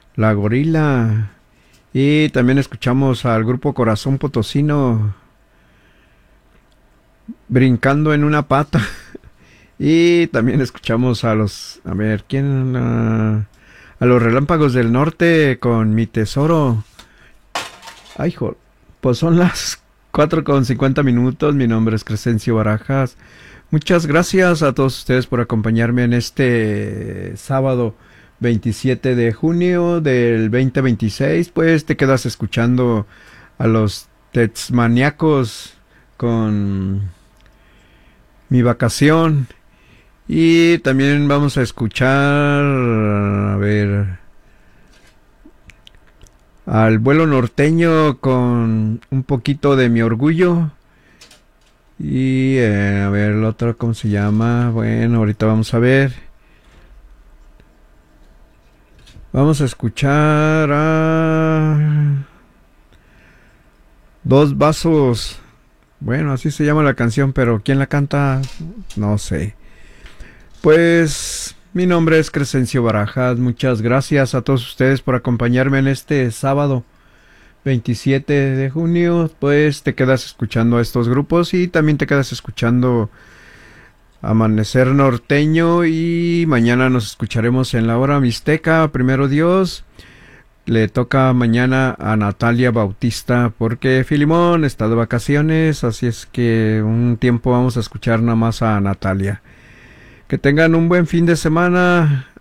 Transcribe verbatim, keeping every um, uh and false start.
La Gorila. Y también escuchamos al grupo Corazón Potosino, Brincando en una pata. Y también escuchamos a los, a ver, ¿quién? Uh, a los Relámpagos del Norte con Mi Tesoro. Ay, joder. Pues son las cuatro con cincuenta minutos. Mi nombre es Crescencio Barajas. Muchas gracias a todos ustedes por acompañarme en este sábado veintisiete de junio del veinte veintiséis. Pues te quedas escuchando a los Tetzmaniacos con Mi Vacación. Y también vamos a escuchar, a ver, al Vuelo Norteño con un poquito de Mi Orgullo. Y eh, a ver, el otro, ¿cómo se llama? Bueno, ahorita vamos a ver. Vamos a escuchar a Dos Vasos. Bueno, así se llama la canción, pero ¿quién la canta? No sé. Pues mi nombre es Crescencio Barajas. Muchas gracias a todos ustedes por acompañarme en este sábado veintisiete de junio. Pues te quedas escuchando a estos grupos y también te quedas escuchando Amanecer Norteño. Y mañana nos escucharemos en la hora mixteca. Primero Dios. Le toca mañana a Natalia Bautista porque Filimón está de vacaciones. Así es que un tiempo vamos a escuchar nada más a Natalia. Que tengan un buen fin de semana.